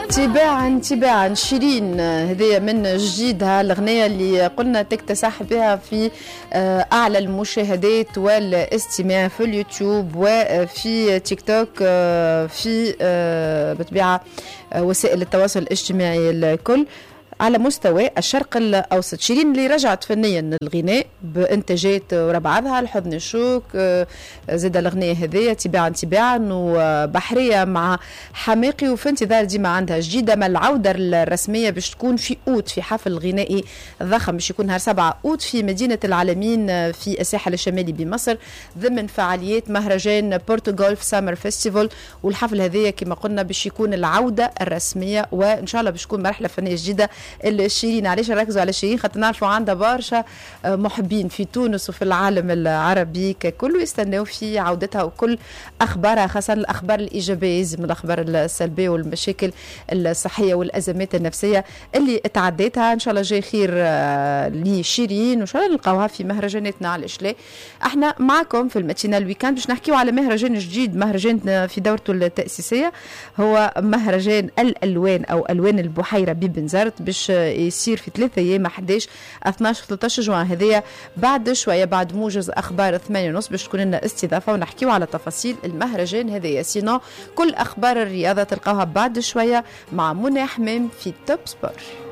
تباعا شيرين هذه من جديدها الأغنية اللي قلنا تكتسح بها في أعلى المشاهدات والاستماع في اليوتيوب وفي تيك توك في بطبيعة وسائل التواصل الاجتماعي الكل على مستوى الشرق الأوسط. شيرين اللي رجعت فنيا الغناء بإنتاجات ورا بعضها الحضن الشوك زاد الأغنية هذية تباعا وبحرية مع حماقي وفي انتظار ديما عندها جديدة. ما العودة الرسمية باش تكون في أوت في حفل غنائي ضخم باش يكون نهار 7 أوت في مدينة العالمين في الساحل الشمالي بمصر ضمن فعاليات مهرجان بورتوغولف سامر فيستيفال. والحفل هذية كما قلنا باش يكون العودة الرسمية وإن شاء الله باش تكون مرحلة فنية جديدة. شيرين علاش نركزوا على شيرين؟ خاطر نعرفوا عندها برشا محبين في تونس وفي العالم العربي ككل ويستناو في عودتها وكل اخبارها خاصه الاخبار الايجابيه من الاخبار السلبيه والمشاكل الصحيه والازمات النفسيه اللي تعديتها. ان شاء الله جاي خير لشيرين وان شاء الله نلقاوها في مهرجاناتنا. علاش لا؟ احنا معكم في الماتينال ويكاند باش نحكيو على مهرجان جديد، مهرجان في دورته التاسيسيه هو مهرجان الالوان او الوان البحيره ببنزرت باش يصير في 3 ايام 11 12 13 جوان. هذيا بعد شويه بعد موجز اخبار 8:30 باش تكون لنا استضافه ونحكيو على تفاصيل المهرجان هذايا. سينو كل اخبار الرياضه تلقاوها بعد شويه مع منى حمام في توب سبور.